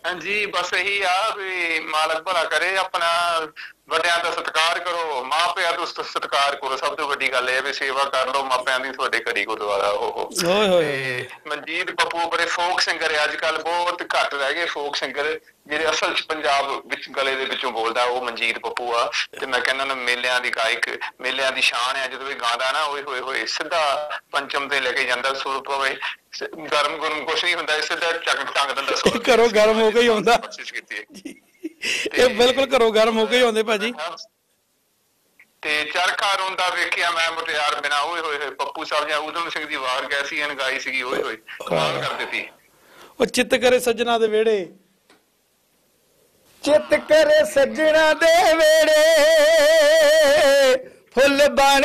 ਹਾਂਜੀ ਬਸ ਇਹੀ ਆ ਵੀ ਮਾਲਕ ਭਲਾ ਕਰੇ। ਆਪਣਾ ਵੱਡਿਆਂ ਦਾ ਸਤਿਕਾਰ ਕਰੋ, ਮਾਂ ਪਿਆਂ ਦਾ ਸਤਿਕਾਰ ਕਰੋ। ਸਭ ਤੋਂ ਵੱਡੀ ਗੱਲ ਇਹ ਹੈ ਵੀ ਸੇਵਾ ਕਰ ਲਓ ਮਾਪਿਆਂ ਦੀ, ਤੁਹਾਡੇ ਘਰੀ ਗੁਰਦੁਆਰਾ ਉਹ। ਓਏ ਹੋਏ ਤੇ ਮਨਜੀਤ ਪੱਪੂ ਬੜੇ ਫੋਕ ਸਿੰਗਰ ਹੈ, ਅੱਜ ਕੱਲ੍ਹ ਬਹੁਤ ਘੱਟ ਰਹਿ ਗਏ ਫੋਕ ਸਿੰਗਰ ਜਿਹੜੇ ਅਸਲ ਚ ਪੰਜਾਬ ਵਿੱਚ ਗਲੇ ਦੇ ਵਿੱਚੋਂ ਬੋਲਦਾ, ਉਹ ਮਨਜੀਤ ਪੱਪੂ ਆ। ਤੇ ਮੈਂ ਕਹਿੰਦਾ ਨਾ ਮੇਲਿਆਂ ਦੀ ਗਾਇਕ, ਮੇਲਿਆਂ ਦੀ ਸ਼ਾਨ ਹੈ। ਜਦੋਂ ਇਹ ਗਾਉਂਦਾ ਨਾ ਓਏ ਹੋਏ ਹੋਏ ਸਿੱਧਾ ਪੰਚਮ ਤੇ ਲੈ ਕੇ ਜਾਂਦਾ ਸੁਰ ਪਵੇ, ਗਰਮ ਗੁਰਮ ਕੁਛ ਨਹੀਂ ਹੁੰਦਾ, ਸਿੱਧਾ ਟੰਗ ਦਿੰਦਾ ਸੁਰ। ਘਰੋਂ ਗਰਮ ਹੋ ਕੇ ਹੀ ਆਉਂਦਾ। ਕੋਸ਼ਿਸ਼ ਕੀਤੀ ਹੈ ਇਹ ਬਿਲਕੁਲ ਘਰੋਂ ਗਰਮ ਹੋ ਕੇ ਹੀ ਆਉਂਦੇ ਭਾਜੀ। ਤੇ ਚਰਖਾ ਰੋਂਦਾ ਵੇਖਿਆ ਮੈਂ ਮੁਟਿਆਰ ਬਿਨਾ, ਓਏ ਹੋਏ ਹੋਏ ਪੱਪੂ ਸਾਹਿਬ ਜਾਂ ਊਧਮ ਸਿੰਘ ਦੀ ਆਵਾਜ਼ ਕੈਸੀ ਗਾਈ ਸੀਗੀ, ਓਏ ਹੋਏ ਕਮਾਲ ਕਰ ਦਿੱਤੀ। ਉਹ ਚਿੱਤ ਕਰੇ ਸੱਜਣਾ ਦੇ ਵਿਹੜੇ, ਚਿੱਤ ਕਰੇ ਸੱਜਣਾ ਦੇ ਵੇੜੇ, ਫੁੱਲ ਬਣ